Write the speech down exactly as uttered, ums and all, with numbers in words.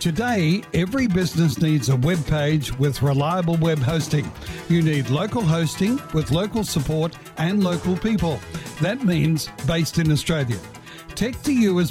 Today, every business needs a web page with reliable web hosting. You need local hosting with local support and local people. That means based in Australia. Tech to You is